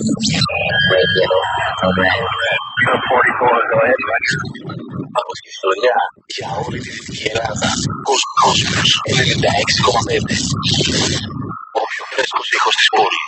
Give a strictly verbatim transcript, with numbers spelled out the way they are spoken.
Radio program. forty-four, go ahead, Max. Από την ιστορία για όλη τη Δυτική Ελλάδα. Κόσμος ενενήντα έξι κόμμα πέντε. Ο πιο φρέσκος ήχος της πόλης.